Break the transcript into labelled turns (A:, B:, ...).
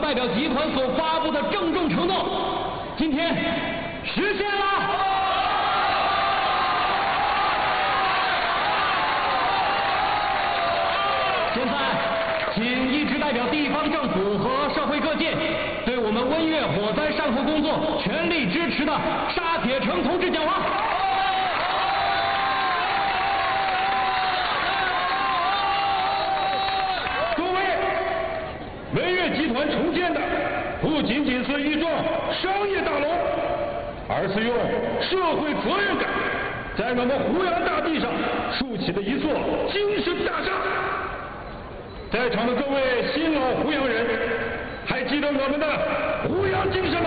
A: 代表集团所发布的郑重承诺，今天实现了。现在，请一直代表地方政府和社会各界，对我们温越火灾善后工作全力支持的沙铁成同志讲话。
B: 各位，温越集团重建的不仅仅是一幢商业大楼，而是用社会责任感在我们湖阳大地上竖起的一座精神大厦。在场的各位新老湖阳人，还记得我们的湖阳精神吗？